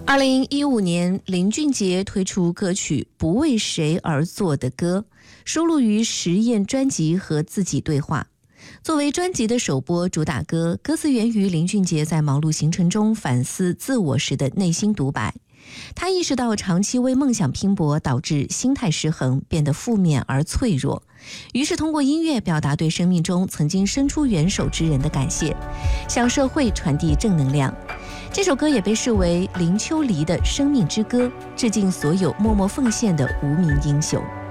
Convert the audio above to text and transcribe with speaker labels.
Speaker 1: 2015年，林俊杰推出歌曲《不为谁而作的歌》，收录于实验专辑和自己对话。作为专辑的首播主打歌，歌词源于林俊杰在忙碌行程中反思自我时的内心独白。他意识到长期为梦想拼搏导致心态失衡，变得负面而脆弱，于是通过音乐表达对生命中曾经伸出援手之人的感谢，向社会传递正能量。这首歌也被视为林秋离的生命之歌，致敬所有默默奉献的无名英雄。